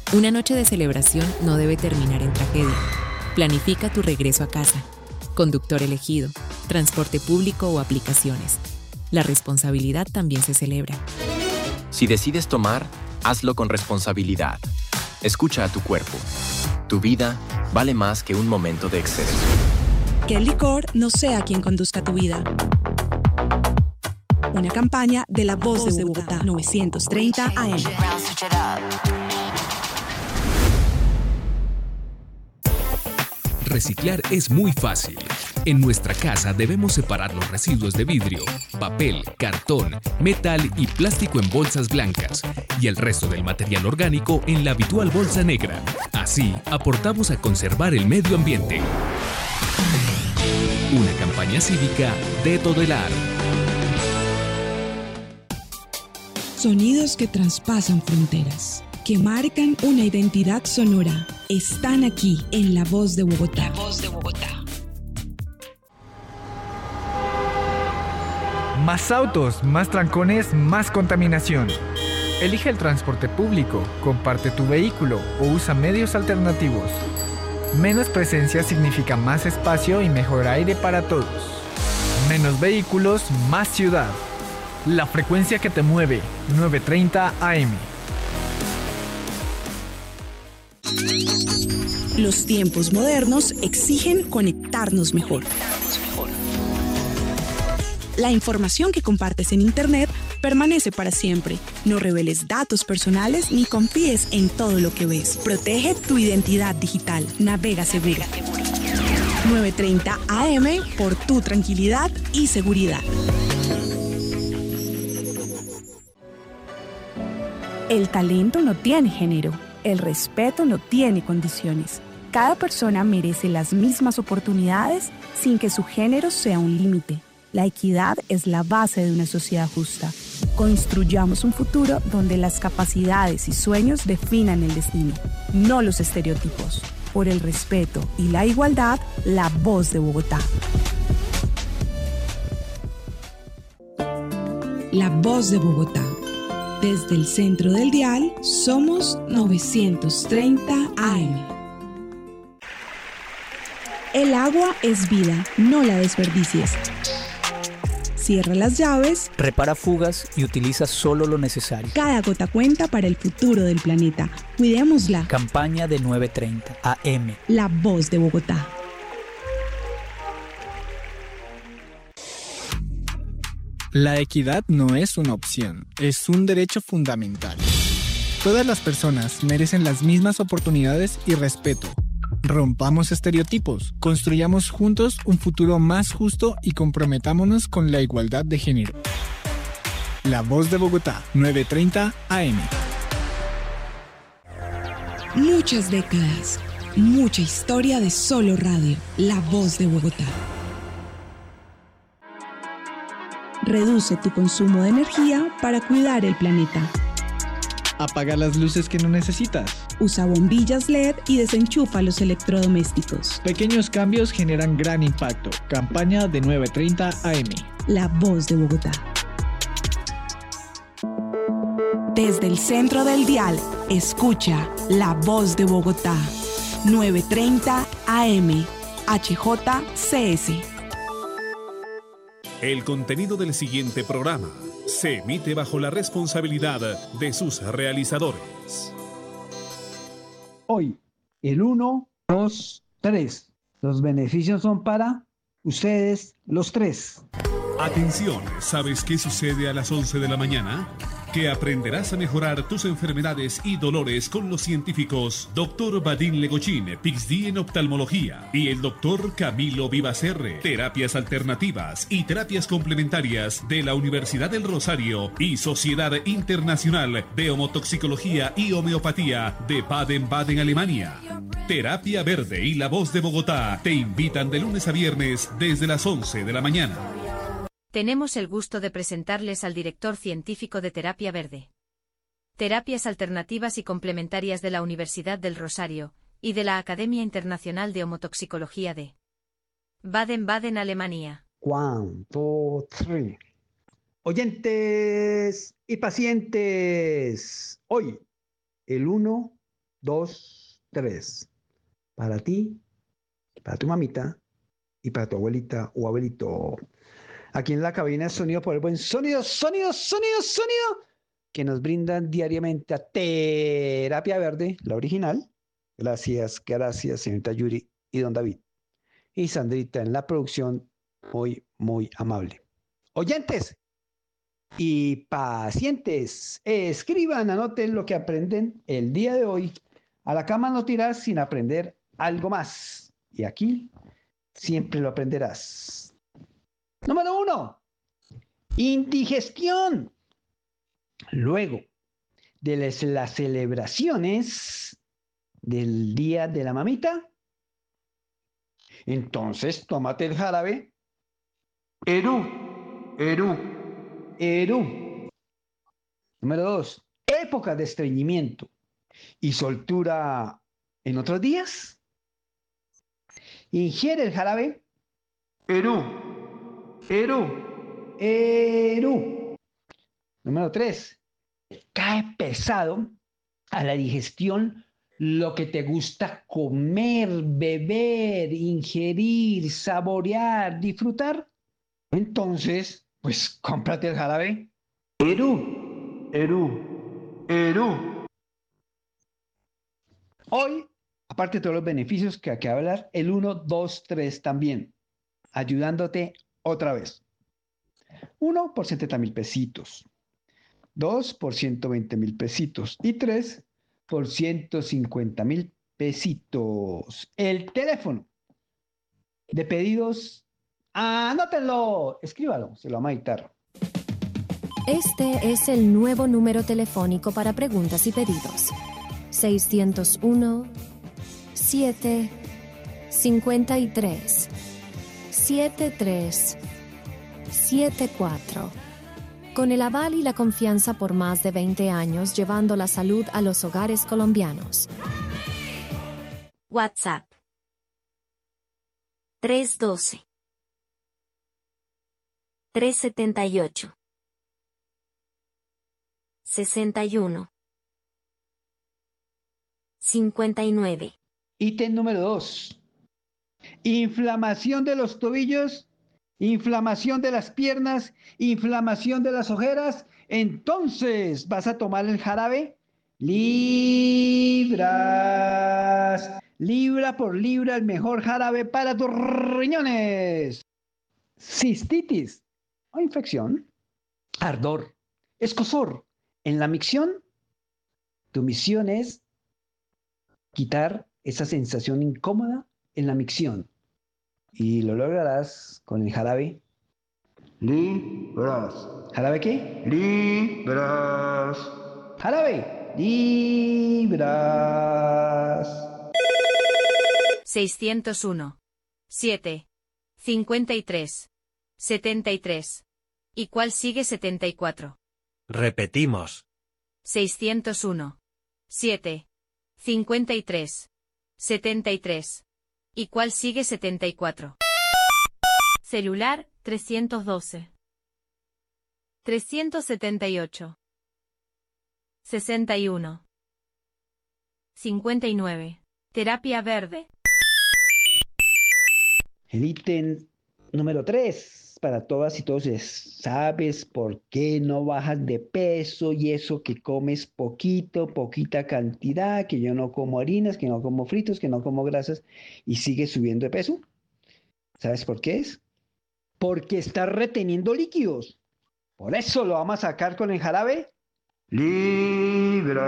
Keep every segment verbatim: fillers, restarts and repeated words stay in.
Una noche de celebración no debe terminar en tragedia. Planifica tu regreso a casa. Conductor elegido, transporte público o aplicaciones. La responsabilidad también se celebra. Si decides tomar, hazlo con responsabilidad. Escucha a tu cuerpo. Tu vida vale más que un momento de exceso. Que el licor no sea quien conduzca tu vida. Una campaña de La Voz de Bogotá, novecientos treinta A M. Reciclar es muy fácil. En nuestra casa debemos separar los residuos de vidrio, papel, cartón, metal y plástico en bolsas blancas y el resto del material orgánico en la habitual bolsa negra. Así, aportamos a conservar el medio ambiente. Una campaña cívica de Todelar. Sonidos que traspasan fronteras, que marcan una identidad sonora, están aquí en La Voz de Bogotá. La Voz de Bogotá. Más autos, más trancones, más contaminación. Elige el transporte público, comparte tu vehículo o usa medios alternativos. Menos presencia significa más espacio y mejor aire para todos. Menos vehículos, más ciudad. La frecuencia que te mueve, novecientos treinta A M. Los tiempos modernos exigen conectarnos mejor. La información que compartes en Internet permanece para siempre. No reveles datos personales ni confíes en todo lo que ves. Protege tu identidad digital. Navega seguro. novecientos treinta A M por tu tranquilidad y seguridad. El talento no tiene género. El respeto no tiene condiciones. Cada persona merece las mismas oportunidades sin que su género sea un límite. La equidad es la base de una sociedad justa. Construyamos un futuro donde las capacidades y sueños definan el destino, no los estereotipos. Por el respeto y la igualdad, La Voz de Bogotá. La Voz de Bogotá. Desde el centro del dial, somos novecientos treinta A M. El agua es vida, no la desperdicies. Cierra las llaves, repara fugas y utiliza solo lo necesario. Cada gota cuenta para el futuro del planeta. Cuidémosla. Campaña de novecientos treinta A M. La Voz de Bogotá. La equidad no es una opción, es un derecho fundamental. Todas las personas merecen las mismas oportunidades y respeto. Rompamos estereotipos, construyamos juntos un futuro más justo y comprometámonos con la igualdad de género. La Voz de Bogotá, novecientos treinta A M. Muchas décadas, mucha historia de solo radio. La Voz de Bogotá. Reduce tu consumo de energía para cuidar el planeta. Apaga las luces que no necesitas. Usa bombillas L E D y desenchufa los electrodomésticos. Pequeños cambios generan gran impacto. Campaña de novecientos treinta A M. La Voz de Bogotá. Desde el centro del dial, escucha La Voz de Bogotá. novecientos treinta A M. H J C S. El contenido del siguiente programa se emite bajo la responsabilidad de sus realizadores. Hoy, el uno, dos, tres. Los beneficios son para ustedes los tres. Atención, ¿sabes qué sucede a las once de la mañana? Que aprenderás a mejorar tus enfermedades y dolores con los científicos doctor Vadim Legochín, P H D en oftalmología, y el doctor Camilo Vivacerre, terapias alternativas y terapias complementarias de la Universidad del Rosario y Sociedad Internacional de Homotoxicología y Homeopatía de Baden-Baden, Alemania. Terapia Verde y La Voz de Bogotá te invitan de lunes a viernes desde las once de la mañana. Tenemos el gusto de presentarles al director científico de Terapia Verde. Terapias alternativas y complementarias de la Universidad del Rosario y de la Academia Internacional de Homotoxicología de Baden-Baden, Alemania. One, two, three. Oyentes y pacientes, hoy, el uno, dos, tres. Para ti, para tu mamita y para tu abuelita o abuelito. Aquí en la cabina de sonido por el buen sonido, sonido, sonido, sonido, que nos brindan diariamente a Terapia Verde, la original. Gracias, gracias, señorita Yuri y don David. Y Sandrita en la producción, muy, muy amable. Oyentes y pacientes, escriban, anoten lo que aprenden el día de hoy. A la cama no tiras sin aprender algo más. Y aquí siempre lo aprenderás. Número uno, indigestión. Luego de las, las celebraciones del Día de la Mamita, entonces tómate el jarabe Eru, Eru, Eru. Número dos, época de estreñimiento y soltura en otros días. Ingiere el jarabe Eru, Eru, Eru. Número tres, cae pesado a la digestión lo que te gusta comer, beber, ingerir, saborear, disfrutar. Entonces, pues cómprate el jarabe Eru, Eru, Eru. Hoy, aparte de todos los beneficios que acabo de hablar, el uno, dos, tres también, ayudándote otra vez. uno por setenta mil pesitos. dos por ciento veinte mil pesitos. Y tres por ciento cincuenta mil pesitos. El teléfono de pedidos, anótenlo, escríbalo, se lo vamos a dictar. Este es el nuevo número telefónico para preguntas y pedidos. seiscientos uno, siete, cincuenta y tres, setenta y tres, setenta y cuatro. Con el aval y la confianza por más de veinte años llevando la salud a los hogares colombianos. WhatsApp tres uno dos, tres siete ocho, sesenta y uno, cincuenta y nueve. Ítem número dos. Inflamación de los tobillos, inflamación de las piernas, inflamación de las ojeras. Entonces vas a tomar el jarabe Libras. Libra por libra, el mejor jarabe para tus riñones. Cistitis o infección, ardor, escozor. En la micción, tu misión es quitar esa sensación incómoda en la micción. Y lo lograrás con el jarabe Libras. ¿Jarabe qué? Libras. Jarabe Libras. seiscientos uno, siete, cincuenta y tres, setenta y tres. ¿Y cuál sigue setenta y cuatro? Repetimos. seiscientos uno, siete, cincuenta y tres, setenta y tres. ¿Y cuál sigue setenta y cuatro? Celular, trescientos doce, trescientos setenta y ocho, sesenta y uno, cincuenta y nueve. Terapia Verde. El ítem número tres, para todas y todos, es, ¿sabes por qué no bajas de peso? Y eso que comes poquito, poquita cantidad, que yo no como harinas, que no como fritos, que no como grasas, y sigues subiendo de peso. ¿Sabes por qué es? Porque estás reteniendo líquidos. Por eso lo vamos a sacar con el jarabe Libras.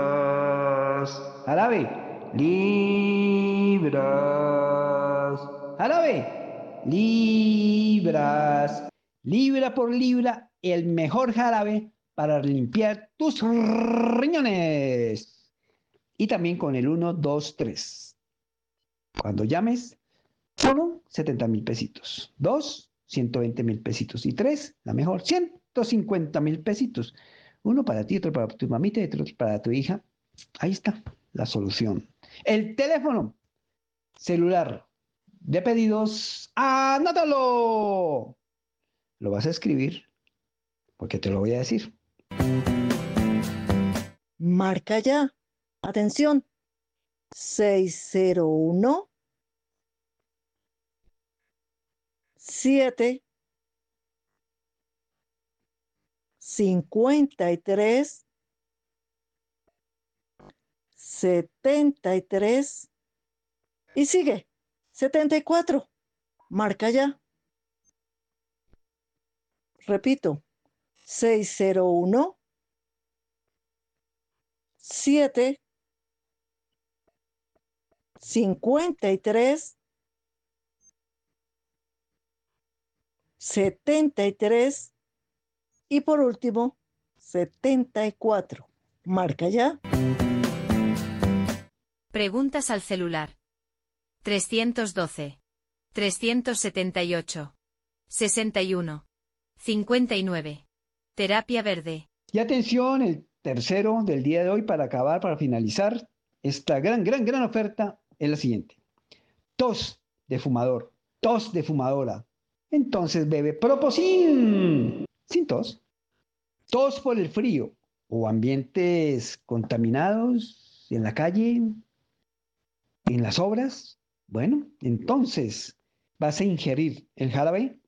Jarabe Libras. Jarabe Libras. Libra por libra, el mejor jarabe para limpiar tus riñones. Y también con el uno, dos, tres. Cuando llames, uno, setenta mil pesitos. dos, ciento veinte mil pesitos. Y tres, la mejor, ciento cincuenta mil pesitos. Uno para ti, otro para tu mamita y otro para tu hija. Ahí está la solución. El teléfono celular de pedidos, anótalo. Lo vas a escribir porque te lo voy a decir. Marca ya. Atención, seis cero uno, siete, cincuenta y tres, setenta y tres y sigue, setenta y cuatro. Marca ya. Repito, seis cero uno, siete, cincuenta y tres, setenta y tres y por último, setenta y cuatro. Marca ya. Preguntas al celular. trescientos doce, trescientos setenta y ocho, sesenta y uno, cincuenta y nueve. Terapia Verde. Y atención, el tercero del día de hoy para acabar, para finalizar, esta gran, gran, gran oferta es la siguiente. Tos de fumador, tos de fumadora. Entonces bebe Proposin sin tos. Tos por el frío o ambientes contaminados en la calle, en las obras. Bueno, entonces vas a ingerir el jarabe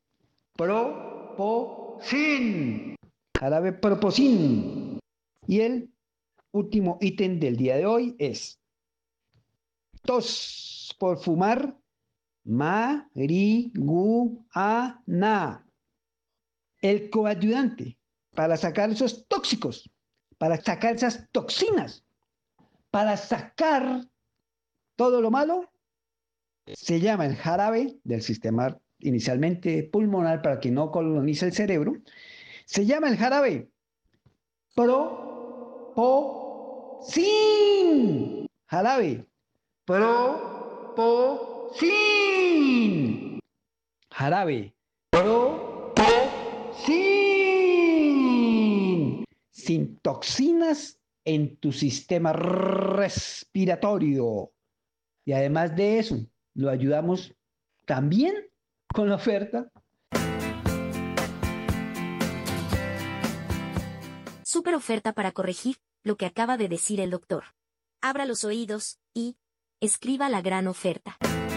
Proposin. Jarabe Proposin. Y el último ítem del día de hoy es tos por fumar marihuana. El coayudante para sacar esos tóxicos, para sacar esas toxinas, para sacar todo lo malo, se llama el jarabe del sistema inicialmente pulmonar para que no colonice el cerebro. Se llama el jarabe Proposin. Jarabe Proposin. Jarabe Proposin. Sin toxinas en tu sistema respiratorio. Y además de eso, lo ayudamos también con la oferta. Super oferta para corregir lo que acaba de decir el doctor. Abra los oídos y escriba la gran oferta.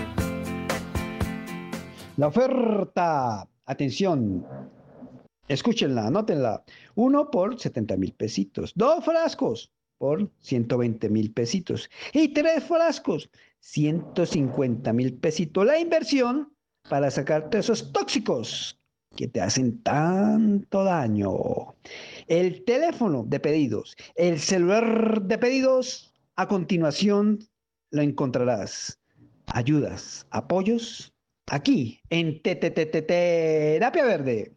La oferta, atención, escúchenla, anótenla. Uno por setenta mil pesitos. Dos frascos por ciento veinte mil pesitos. Y tres frascos, ciento cincuenta mil pesitos. La inversión para sacarte esos tóxicos que te hacen tanto daño. El teléfono de pedidos, el celular de pedidos, a continuación lo encontrarás. Ayudas, apoyos, aquí en Terapia Verde.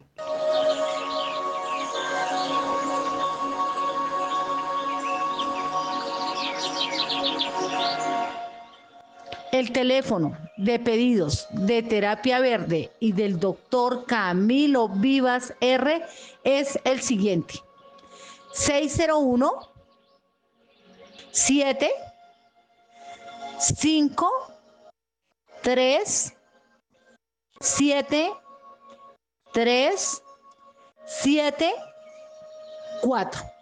El teléfono de pedidos de Terapia Verde y del doctor Camilo Vivas R es el siguiente: seis cero uno, siete, cinco, tres, siete, tres, siete, cuatro.